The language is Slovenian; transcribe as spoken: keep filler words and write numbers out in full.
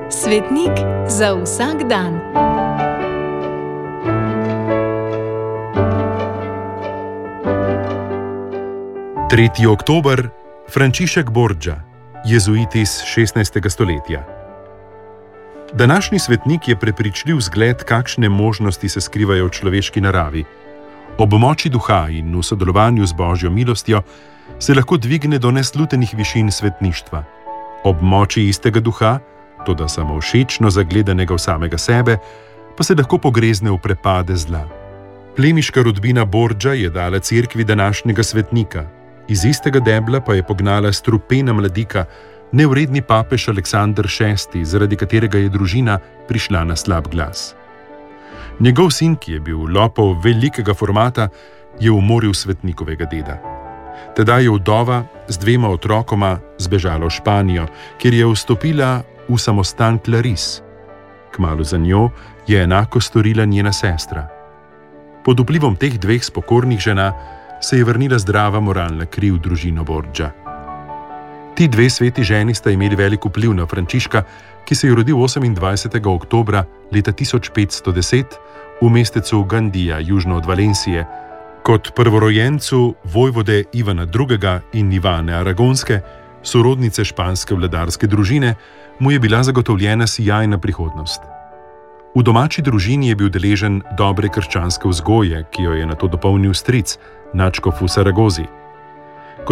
Svetnik za vsak dan. tretji oktober, Frančišek Borgia, jezuit iz šestnajstega stoletja. Današnji svetnik je prepričljiv zgled, kakšne možnosti se skrivajo v človeški naravi. Ob moči duha in v sodelovanju z Božjo milostjo se lahko dvigne do neslutenih višin svetništva. Ob moči istega duha, toda samovšečno zagledanega v samega sebe, pa se lahko pogrezne v prepade zla. Plemiška rodbina Borgia je dala cerkvi današnjega svetnika, iz istega debla pa je pognala strupena mladika, nevredni papež Aleksander šesti, zaradi katerega je družina prišla na slab glas. Njegov sin, ki je bil lopov velikega formata, je umoril svetnikovega deda. Tedaj je vdova z dvema otrokoma zbežala v Španijo, kjer je vstopila v samostan Clarice. Kmalu za njo je enako storila njena sestra. Pod vplivom teh dveh spokornih žena se je vrnila zdrava moralna kri v družino Borgia. Ti dve sveti ženi sta imeli velik vpliv na Frančiška, ki se je rodil osemindvajsetega oktobra leta tisoč petsto deset v mestecu Gandija, južno od Valencije. Kot prvorojencu vojvode Ivana drugega. in Ivane Aragonske, sorodnice španske vladarske družine, mu je bila zagotovljena sijajna prihodnost. V domači družini je bil deležen dobre krščanske vzgoje, ki jo je nato dopolnil stric, nadškof v Saragozi.